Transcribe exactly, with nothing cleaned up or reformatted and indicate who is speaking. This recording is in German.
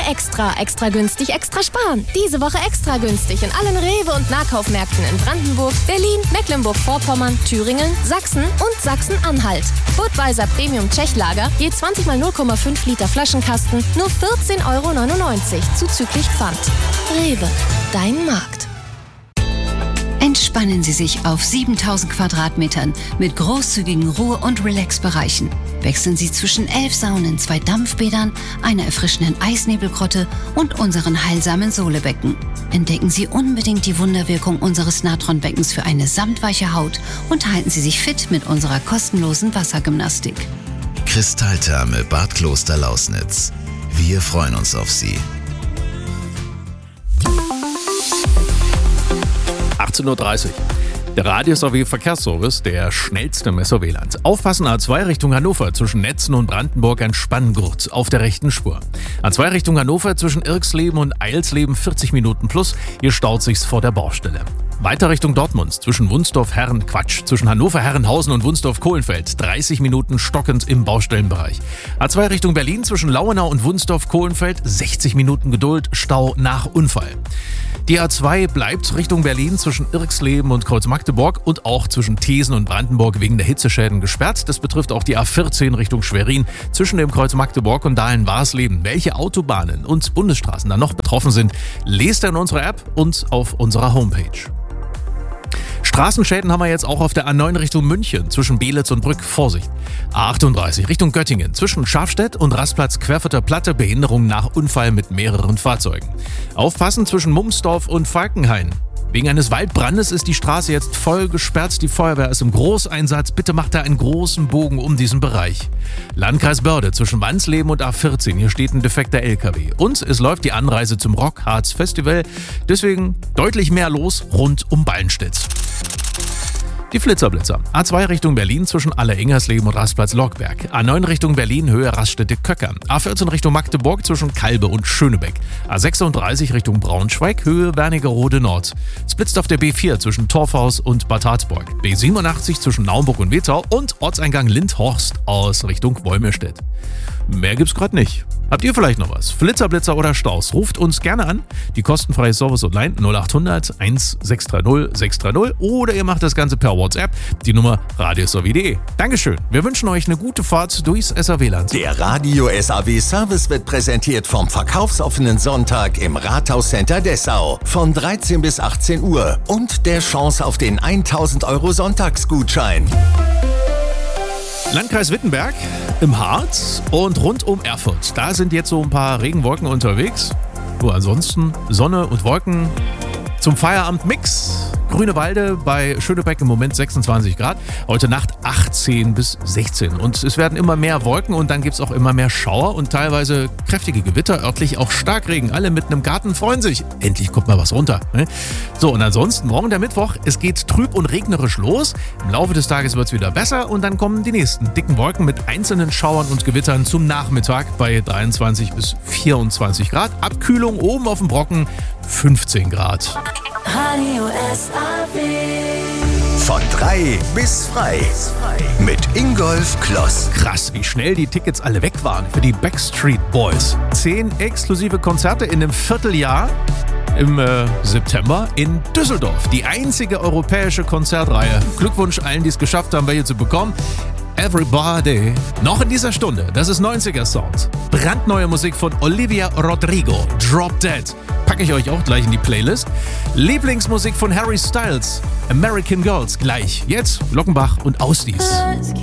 Speaker 1: extra, extra günstig, extra sparen. Diese Woche extra günstig in allen Rewe- und Nahkaufmärkten in Brandenburg, Berlin, Mecklenburg-Vorpommern, Thüringen, Sachsen und Sachsen-Anhalt. Budweiser Premium Tschechlager, je zwanzig mal null Komma fünf Liter Flaschenkasten, nur vierzehn Euro neunundneunzig, zuzüglich Pfand. Rewe, dein Markt.
Speaker 2: Entspannen Sie sich auf siebentausend Quadratmetern mit großzügigen Ruhe- und Relax-Bereichen. Wechseln Sie zwischen elf Saunen, zwei Dampfbädern, einer erfrischenden Eisnebelgrotte und unseren heilsamen Sohlebecken. Entdecken Sie unbedingt die Wunderwirkung unseres Natronbeckens für eine samtweiche Haut und halten Sie sich fit mit unserer kostenlosen Wassergymnastik.
Speaker 3: Kristalltherme Bad Kloster-Lausnitz. Wir freuen uns auf Sie.
Speaker 4: achtzehn Uhr dreißig. Der Radio-S A W-Verkehrsservice, der schnellste im S A W-Land. Aufpassen, A zwei Richtung Hannover zwischen Netzen und Brandenburg ein Spanngurt auf der rechten Spur. A zwei Richtung Hannover zwischen Irksleben und Eilsleben vierzig Minuten plus, hier staut sich's vor der Baustelle. Weiter Richtung Dortmund zwischen Wunsdorf, Herren, Quatsch, zwischen Hannover, Herrenhausen und Wunsdorf-Kohlenfeld. dreißig Minuten stockend im Baustellenbereich. A zwei Richtung Berlin zwischen Lauenau und Wunsdorf-Kohlenfeld. sechzig Minuten Geduld, Stau nach Unfall. Die A zwei bleibt Richtung Berlin zwischen Irksleben und Kreuz-Magdeburg und auch zwischen Thesen und Brandenburg wegen der Hitzeschäden gesperrt. Das betrifft auch die A vierzehn Richtung Schwerin zwischen dem Kreuz Magdeburg und Dahlen-Warsleben. Welche Autobahnen und Bundesstraßen da noch betroffen sind, lest ihr in unserer App und auf unserer Homepage. Straßenschäden haben wir jetzt auch auf der A neun Richtung München zwischen Belitz und Brück. Vorsicht. A achtunddreißig Richtung Göttingen zwischen Schafstedt und Rastplatz Querfurter Platte. Behinderung nach Unfall mit mehreren Fahrzeugen. Aufpassen zwischen Mumsdorf und Falkenhain. Wegen eines Waldbrandes ist die Straße jetzt voll gesperrt. Die Feuerwehr ist im Großeinsatz. Bitte macht da einen großen Bogen um diesen Bereich. Landkreis Börde zwischen Wansleben und A vierzehn. Hier steht ein defekter L K W. Und es läuft die Anreise zum Rock Harz Festival. Deswegen deutlich mehr los rund um Ballenstedt. Die Flitzerblitzer. A zwei Richtung Berlin zwischen Aller-Ingersleben und Rastplatz Lockberg. A neun Richtung Berlin Höhe Raststätte-Köcker. A vierzehn Richtung Magdeburg zwischen Kalbe und Schönebeck. A sechsunddreißig Richtung Braunschweig Höhe Wernigerode Nord. Es blitzt auf der B vier zwischen Torfhaus und Bad Harzburg. B siebenundachtzig zwischen Naumburg und Wetau und Ortseingang Lindhorst aus Richtung Wolmirstedt. Mehr gibt's gerade nicht. Habt ihr vielleicht noch was? Flitzerblitzer oder Staus? Ruft uns gerne an. Die kostenfreie Service Online null achthundert sechshundertdreißig sechshundertdreißig oder ihr macht das Ganze per WhatsApp. Die Nummer radios punkt de. Dankeschön. Wir wünschen euch eine gute Fahrt durchs S A W-Land.
Speaker 5: Der Radio-S A W-Service wird präsentiert vom verkaufsoffenen Sonntag im Rathauscenter Dessau von dreizehn bis achtzehn Uhr und der Chance auf den tausend Euro Sonntagsgutschein.
Speaker 4: Landkreis Wittenberg im Harz und rund um Erfurt. Da sind jetzt so ein paar Regenwolken unterwegs. Nur ansonsten Sonne und Wolken zum Feierabend-Mix. Grünewalde bei Schönebeck im Moment sechsundzwanzig Grad. Heute Nacht achtzehn bis sechzehn. Und es werden immer mehr Wolken und dann gibt es auch immer mehr Schauer und teilweise kräftige Gewitter, örtlich auch Starkregen. Alle mitten im Garten freuen sich. Endlich kommt mal was runter. Ne? So, und ansonsten morgen der Mittwoch. Es geht trüb und regnerisch los. Im Laufe des Tages wird es wieder besser und dann kommen die nächsten dicken Wolken mit einzelnen Schauern und Gewittern zum Nachmittag bei dreiundzwanzig bis vierundzwanzig Grad. Abkühlung oben auf dem Brocken fünfzehn Grad.
Speaker 6: Radio S A W.
Speaker 5: Von drei bis frei. Mit Ingolf Kloss.
Speaker 4: Krass, wie schnell die Tickets alle weg waren für die Backstreet Boys. Zehn exklusive Konzerte in einem Vierteljahr im äh, September in Düsseldorf. Die einzige europäische Konzertreihe. Glückwunsch allen, die es geschafft haben, welche zu bekommen. Everybody. Noch in dieser Stunde, das ist neunziger Sound. Brandneue Musik von Olivia Rodrigo. Drop Dead. Packe ich euch auch gleich in die Playlist. Lieblingsmusik von Harry Styles. American Girls gleich. Jetzt Glockenbach und Ausdies.